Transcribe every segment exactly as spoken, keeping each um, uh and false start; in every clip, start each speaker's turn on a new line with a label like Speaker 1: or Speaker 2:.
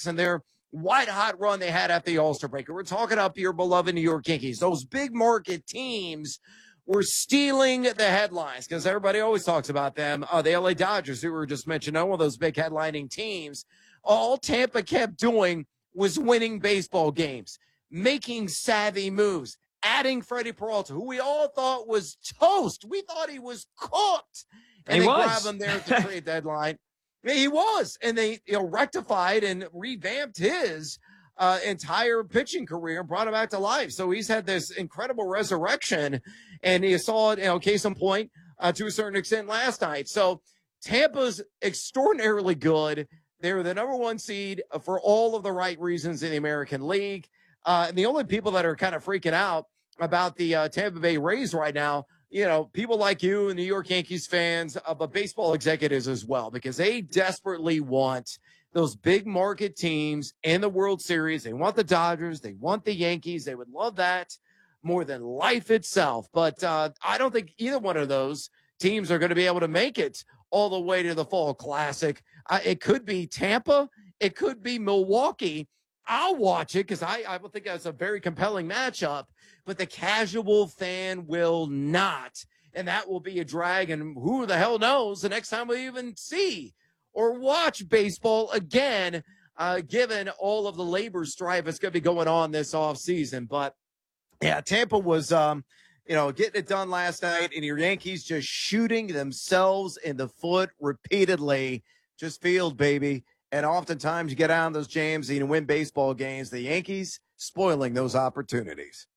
Speaker 1: Sox and their white-hot run they had at the All-Star break. We're talking up your beloved New York Yankees. Those big-market teams were stealing the headlines because everybody always talks about them. Uh, the L A Dodgers, who were just mentioned, one of those big headlining teams. All Tampa kept doing was winning baseball games, making savvy moves, adding Freddie Peralta, who we all thought was toast. We thought he was cooked. And
Speaker 2: he
Speaker 1: they
Speaker 2: was.
Speaker 1: grabbed him there at the trade deadline. He was. And they you know, rectified and revamped his uh, entire pitching career and brought him back to life. So he's had this incredible resurrection. And you saw it, you know, case in point, uh, to a certain extent last night. So Tampa's extraordinarily good. They're the number one seed for all of the right reasons in the American League. Uh, and the only people that are kind of freaking out about the uh, Tampa Bay Rays right now, you know, people like you and New York Yankees fans, uh, but baseball executives as well, because they desperately want those big market teams in the World Series. They want the Dodgers. They want the Yankees. They would love that more than life itself. But uh, I don't think either one of those teams are going to be able to make it all the way to the Fall Classic. Uh, it could be Tampa. It could be Milwaukee. I'll watch it because I, I would think that's a very compelling matchup, but the casual fan will not. And that will be a drag. And who the hell knows the next time we even see or watch baseball again, uh, given all of the labor strife that's going to be going on this offseason. But yeah, Tampa was, um, you know, getting it done last night, and your Yankees just shooting themselves in the foot repeatedly. Just field, baby. And oftentimes you get out of those games and you win baseball games. The Yankees spoiling those opportunities.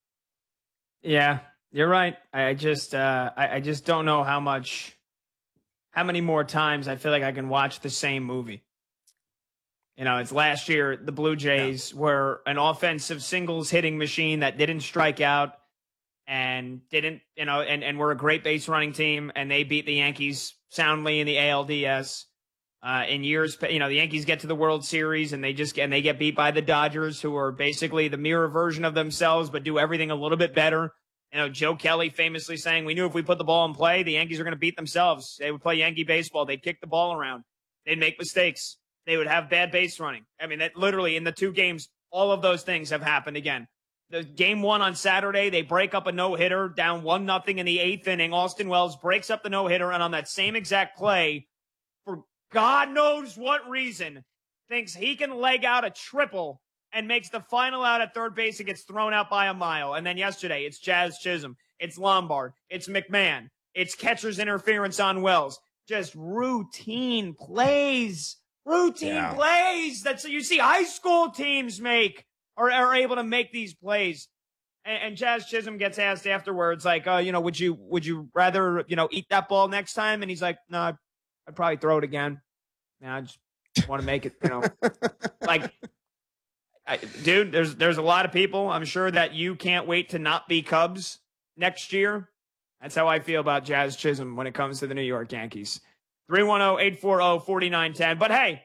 Speaker 2: Yeah, you're right. I just, uh, I, I just don't know how much, how many more times I feel like I can watch the same movie. You know, it's last year, the Blue Jays yeah. were an offensive singles hitting machine that didn't strike out and didn't, you know, and, and were a great base running team, and they beat the Yankees soundly in the A L D S. Uh, in years, you know, the Yankees get to the World Series and they just get, and they get beat by the Dodgers, who are basically the mirror version of themselves, but do everything a little bit better. You know, Joe Kelly famously saying, we knew if we put the ball in play, the Yankees are going to beat themselves. They would play Yankee baseball. They'd kick the ball around. They'd make mistakes. They would have bad base running. I mean, that literally in the two games, all of those things have happened again. The game one on Saturday, they break up a no-hitter down one nothing in the eighth inning. Austin Wells breaks up the no-hitter, and on that same exact play, for God knows what reason, thinks he can leg out a triple and makes the final out at third base and gets thrown out by a mile. And then yesterday, it's Jazz Chisholm, it's Lombard, it's McMahon, it's catcher's interference on Wells. Just routine plays, routine yeah. plays. That's you see high school teams make or are able to make these plays. And, and Jazz Chisholm gets asked afterwards, like, uh, you know, would you would you rather you know eat that ball next time? And he's like, no. I'd, I'd probably throw it again. Man, I just want to make it, you know, like, I, dude, there's, there's a lot of people, I'm sure, that you can't wait to not be Cubs next year. That's how I feel about Jazz Chisholm when it comes to the New York Yankees. three one zero, eight four zero, four nine one zero. But hey,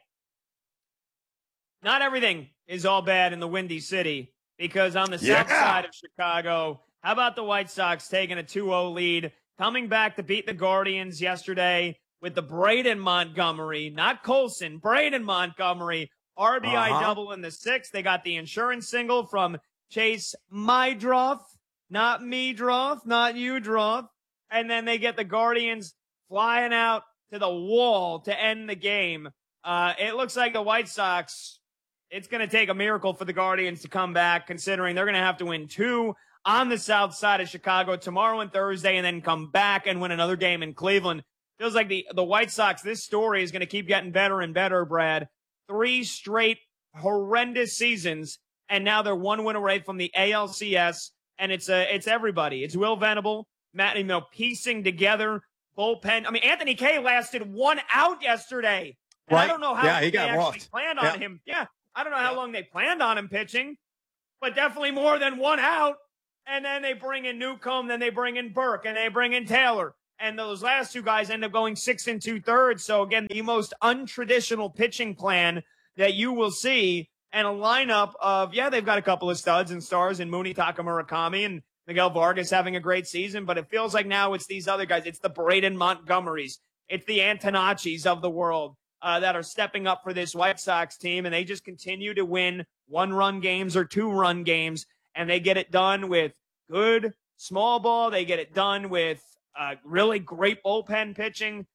Speaker 2: not everything is all bad in the Windy City, because on the yeah. south side of Chicago, how about the White Sox taking a two oh lead, coming back to beat the Guardians yesterday with the Braden Montgomery, not Colson, Braden Montgomery, R B I uh-huh. double in the sixth. They got the insurance single from Chase Mydroth, not Meadroth, not Udroth. And then they get the Guardians flying out to the wall to end the game. Uh, it looks like the White Sox, it's going to take a miracle for the Guardians to come back, considering they're going to have to win two on the south side of Chicago tomorrow and Thursday, and then come back and win another game in Cleveland. Feels like the, the White Sox, this story is going to keep getting better and better, Brad. Three straight horrendous seasons, and now they're one win away from the A L C S, and it's uh, it's everybody. It's Will Venable, Matt, you know, piecing together bullpen. I mean, Anthony Kay lasted one out yesterday. And
Speaker 1: right.
Speaker 2: I don't know how
Speaker 1: yeah, he
Speaker 2: they
Speaker 1: got
Speaker 2: actually
Speaker 1: roughed.
Speaker 2: planned on
Speaker 1: yeah.
Speaker 2: him. Yeah, I don't know how yeah. long they planned on him pitching, but definitely more than one out. And then they bring in Newcomb, then they bring in Burke, and they bring in Taylor. And those last two guys end up going six and two thirds. So again, the most untraditional pitching plan that you will see, and a lineup of, yeah, they've got a couple of studs and stars in Munetaka Murakami and Miguel Vargas having a great season, but it feels like now it's these other guys. It's the Braden Montgomerys. It's the Antonaccis of the world. uh, that are stepping up for this White Sox team, and they just continue to win one-run games or two-run games, and they get it done with good small ball. They get it done with uh, really great bullpen pitching.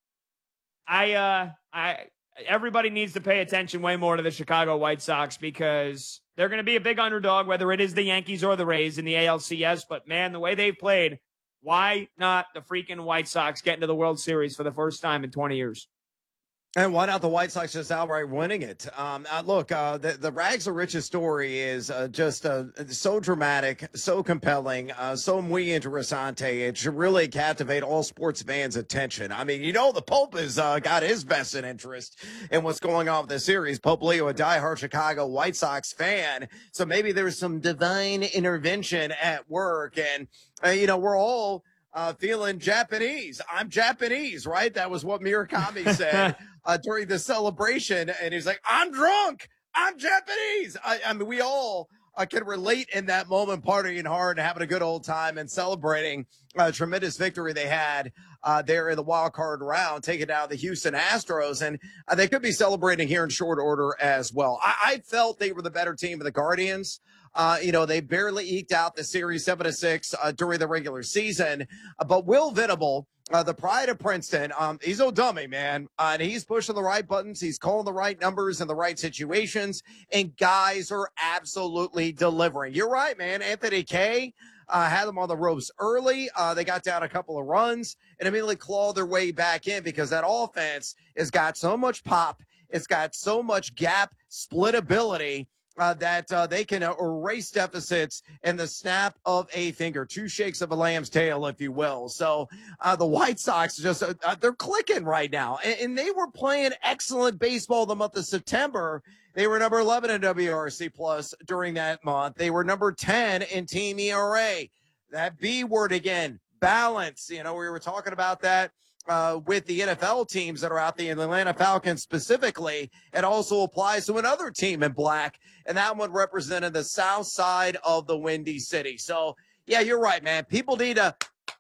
Speaker 2: I, uh, I, everybody needs to pay attention way more to the Chicago White Sox because they're going to be a big underdog, whether it is the Yankees or the Rays in the A L C S. But man, the way they've played, why not the freaking White Sox get into the World Series for the first time in twenty years?
Speaker 1: And why not the White Sox just outright winning it? Um, uh, look, uh, the, the rags to riches story is uh, just uh, so dramatic, so compelling, uh, so muy interesante. It should really captivate all sports fans' attention. I mean, you know, the Pope has uh, got his vested interest in what's going on with the series. Pope Leo, a diehard Chicago White Sox fan. So maybe there's some divine intervention at work. And, uh, you know, we're all uh, feeling Japanese. I'm Japanese, right? That was what Murakami said. Uh, during the celebration, and he's like, I'm drunk, I'm Japanese. I, I mean, we all uh, can relate in that moment, partying hard and having a good old time and celebrating a tremendous victory they had uh, there in the wild card round, taking down the Houston Astros. And uh, they could be celebrating here in short order as well. I, I felt they were the better team of the Guardians. Uh, you know, they barely eked out the series seven to six uh, during the regular season. Uh, but Will Venable, Uh, the pride of Princeton, um, he's no dummy, man. Uh, and he's pushing the right buttons. He's calling the right numbers in the right situations. And guys are absolutely delivering. You're right, man. Anthony Kay uh, had them on the ropes early. Uh, they got down a couple of runs and immediately clawed their way back in because that offense has got so much pop. It's got so much gap split ability. Uh, that uh, they can uh, erase deficits in the snap of a finger, two shakes of a lamb's tail, if you will. So uh, the White Sox just uh, they're clicking right now, and, and they were playing excellent baseball the month of September. They were number eleven in W R C plus during that month. They were number ten in team E R A. That B word again, balance. You know, we were talking about that. Uh, with the N F L teams that are out there, the Atlanta Falcons specifically, it also applies to another team in black, and that one represented the south side of the Windy City. So, yeah, you're right, man. People need to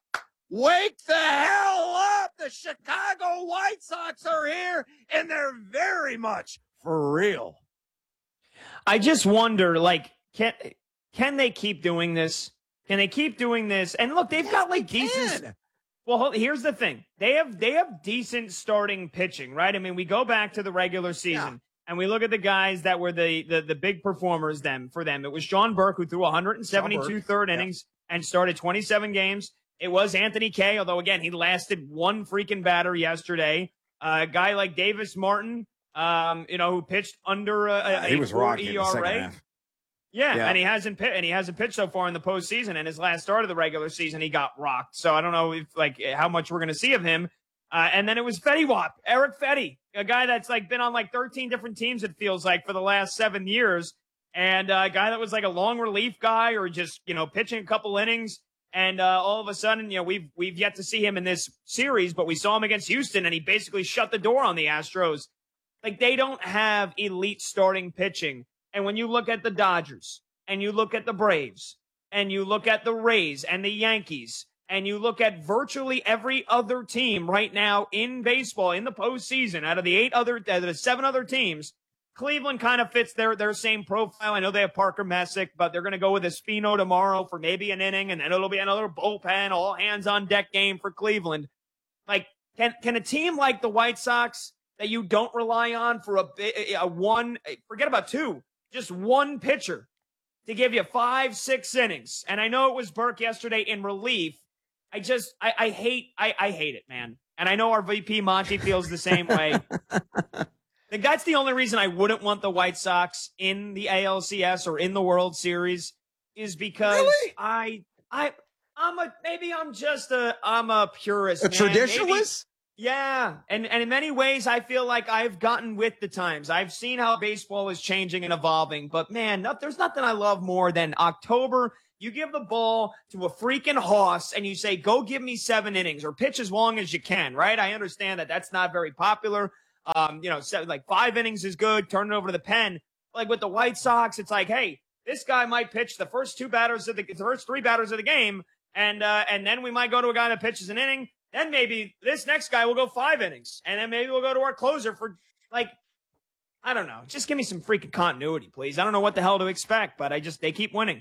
Speaker 1: wake the hell up. The Chicago White Sox are here, and they're very much for real.
Speaker 2: I just wonder, like, can can they keep doing this? Can they keep doing this? And look, they've
Speaker 1: yes,
Speaker 2: got like decent.
Speaker 1: Can.
Speaker 2: Well, here's the thing. They have they have decent starting pitching, right? I mean, we go back to the regular season yeah. and we look at the guys that were the the, the big performers then for them. It was Sean Burke, who threw one hundred seventy-two third innings yeah. and started twenty-seven games. It was Anthony Kay, although, again, he lasted one freaking batter yesterday. Uh, a guy like Davis Martin, um, you know, who pitched under a,
Speaker 1: yeah,
Speaker 2: a
Speaker 1: he was
Speaker 2: four
Speaker 1: rocking
Speaker 2: E R A. Yeah, yeah, and he hasn't and he hasn't pitched so far in the postseason. And his last start of the regular season, he got rocked. So I don't know if like how much we're going to see of him. Uh, and then it was Fetty Wap, Eric Fetty, a guy that's like been on like thirteen different teams. It feels like for the last seven years, and uh, a guy that was like a long relief guy or just you know pitching a couple innings. And uh, all of a sudden, you know, we've we've yet to see him in this series, but we saw him against Houston, and he basically shut the door on the Astros. Like they don't have elite starting pitching. And when you look at the Dodgers and you look at the Braves and you look at the Rays and the Yankees and you look at virtually every other team right now in baseball in the postseason out of the eight other, out of the seven other teams, Cleveland kind of fits their, their same profile. I know they have Parker Messick, but they're going to go with Espino tomorrow for maybe an inning, and then it'll be another bullpen, all hands on deck game for Cleveland. Like, can, can a team like the White Sox that you don't rely on for a, a one, forget about two, just one pitcher to give you five, six innings. And I know it was Burke yesterday in relief. I just, I, I hate, I, I hate it, man. And I know our V P Monty feels the same way. Like, that's the only reason I wouldn't want the White Sox in the A L C S or in the World Series is because
Speaker 1: really?
Speaker 2: I, I, I'm a, maybe I'm just a, I'm a purist,
Speaker 1: a
Speaker 2: man.
Speaker 1: traditionalist.
Speaker 2: Maybe, yeah. And, and in many ways, I feel like I've gotten with the times. I've seen how baseball is changing and evolving, but man, no, there's nothing I love more than October. You give the ball to a freaking hoss and you say, go give me seven innings or pitch as long as you can, right? I understand that that's not very popular. Um, you know, seven, like five innings is good. Turn it over to the pen. Like with the White Sox, it's like, hey, this guy might pitch the first two batters of the, the first three batters of the game. And, uh, and then we might go to a guy that pitches an inning. Then maybe this next guy will go five innings. And then maybe we'll go to our closer for Like, I don't know. Just give me some freaking continuity, please. I don't know what the hell to expect, but I just, they keep winning.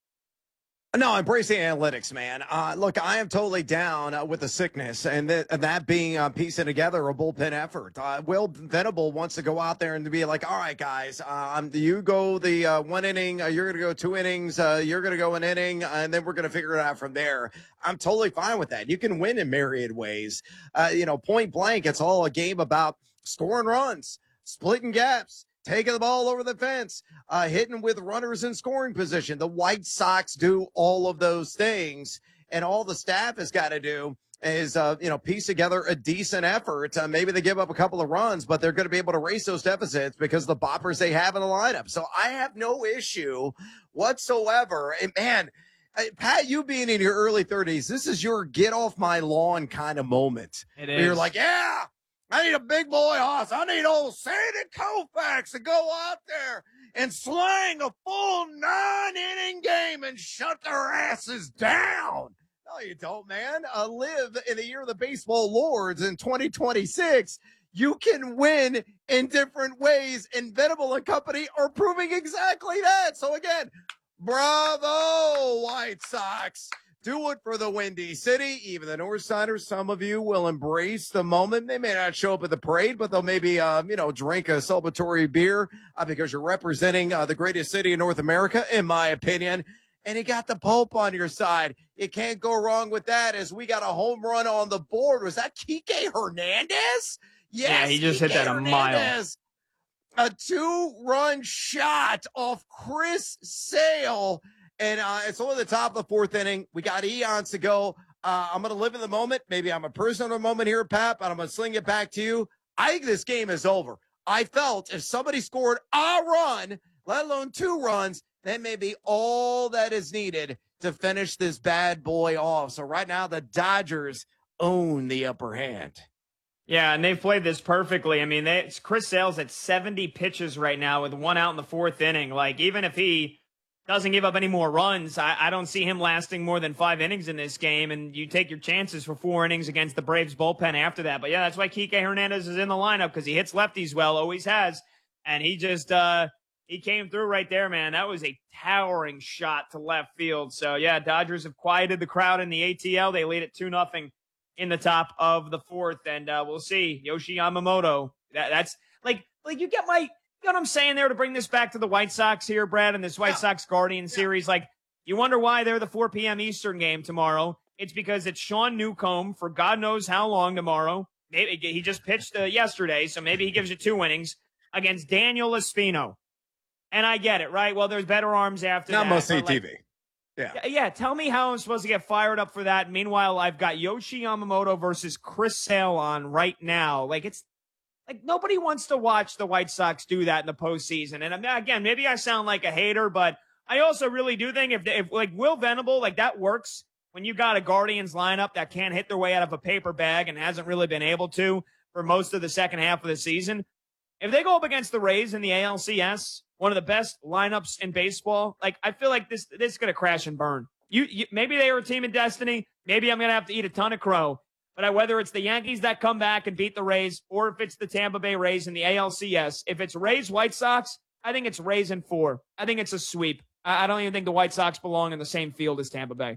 Speaker 1: No, embrace the analytics, man. Uh, look, I am totally down uh, with the sickness, and, th- and that being uh, piecing together a bullpen effort. Uh, Will Venable wants to go out there and to be like, all right, guys, um, you go the uh, one inning, uh, you're going to go two innings, uh, you're going to go an inning, and then we're going to figure it out from there. I'm totally fine with that. You can win in myriad ways. Uh, you know, point blank, it's all a game about scoring runs, splitting gaps, taking the ball over the fence, uh, hitting with runners in scoring position. The White Sox do all of those things, and all the staff has got to do is, uh, you know, piece together a decent effort. Uh, maybe they give up a couple of runs, but they're going to be able to race those deficits because of the boppers they have in the lineup. So I have no issue whatsoever. And, man, Pat, you being in your early thirties, this is your get off my lawn kind of moment.
Speaker 2: It is.
Speaker 1: You're like, yeah, I need a big boy hoss. I need old Sandy Koufax to go out there and slang a full nine-inning game and shut their asses down. No, you don't, man. Uh, live in the year of the baseball lords in twenty twenty-six. You can win in different ways, and Venable and company are proving exactly that. So, again, bravo, White Sox. Do it for the Windy City. Even the Northsiders, some of you will embrace the moment. They may not show up at the parade, but they'll maybe, uh, you know, drink a celebratory beer uh, because you're representing uh, the greatest city in North America, in my opinion. And you got the Pope on your side. You can't go wrong with that as we got a home run on the board. Was that Kike Hernandez? Yes,
Speaker 2: yeah, he just
Speaker 1: Kike
Speaker 2: hit that
Speaker 1: Hernandez.
Speaker 2: a mile.
Speaker 1: A two-run shot off Chris Sale. And uh, it's only the top of the fourth inning. We got eons to go. Uh, I'm going to live in the moment. Maybe I'm a prisoner of the moment here, Pat, but I'm going to sling it back to you. I think this game is over. I felt if somebody scored a run, let alone two runs, that may be all that is needed to finish this bad boy off. So right now, the Dodgers own the upper hand.
Speaker 2: Yeah, and they've played this perfectly. I mean, they, Chris Sale's at seventy pitches right now with one out in the fourth inning. Like, even if he doesn't give up any more runs, I, I don't see him lasting more than five innings in this game, and you take your chances for four innings against the Braves bullpen after that. But, yeah, that's why Kike Hernandez is in the lineup, because he hits lefties well, always has, and he just uh, he came through right there, man. That was a towering shot to left field. So, yeah, Dodgers have quieted the crowd in the A T L. They lead it two nothing in the top of the fourth, and uh, we'll see. Yoshi Yamamoto, that, that's like, like you get my, you know what I'm saying there to bring this back to the White Sox here, Brad, and this White yeah. Sox Guardian yeah. series. Like, you wonder why they're the four p.m. Eastern game tomorrow. It's because it's Sean Newcomb for God knows how long tomorrow. Maybe he just pitched uh, yesterday, so maybe he gives you two innings against Daniel Espino. And I get it, right? Well, there's better arms after
Speaker 1: Not
Speaker 2: that.
Speaker 1: Not mostly
Speaker 2: like,
Speaker 1: T V. Yeah.
Speaker 2: Yeah. Tell me how I'm supposed to get fired up for that. Meanwhile, I've got Yoshi Yamamoto versus Chris Sale on right now. Like, it's like nobody wants to watch the White Sox do that in the postseason. And again, maybe I sound like a hater, but I also really do think if, if like Will Venable, like that works when you got a Guardians lineup that can't hit their way out of a paper bag and hasn't really been able to for most of the second half of the season. If they go up against the Rays in the A L C S, one of the best lineups in baseball, like I feel like this this is going to crash and burn. You, you maybe they are a team of destiny. Maybe I'm going to have to eat a ton of crow. But I, whether it's the Yankees that come back and beat the Rays, or if it's the Tampa Bay Rays in the A L C S, if it's Rays White Sox, I think it's Rays in four. I think it's a sweep. I, I don't even think the White Sox belong in the same field as Tampa Bay.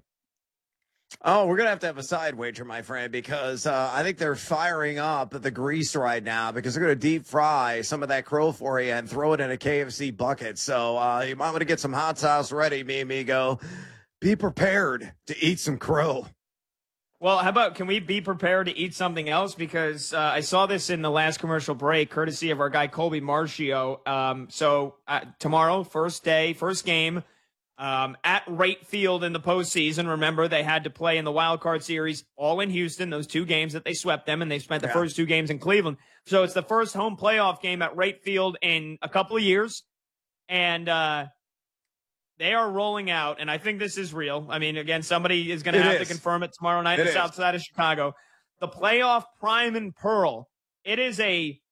Speaker 1: Oh, we're going to have to have a side wager, my friend, because uh, I think they're firing up the grease right now because they're going to deep fry some of that crow for you and throw it in a K F C bucket. So uh, you might want to get some hot sauce ready, mi amigo. Be prepared to eat some crow.
Speaker 2: Well, how about, can we be prepared to eat something else? Because uh, I saw this in the last commercial break, courtesy of our guy Colby Marcio. Um, so uh, tomorrow, first day, first game, Um, at Wright Field in the postseason. Remember, they had to play in the wild card series all in Houston, those two games that they swept them, and they spent the yeah. first two games in Cleveland. So it's the first home playoff game at Wright Field in a couple of years. And uh, they are rolling out, and I think this is real. I mean, again, somebody is going to have is. to confirm it tomorrow night in the south side of Chicago. The playoff prime and pearl. It is a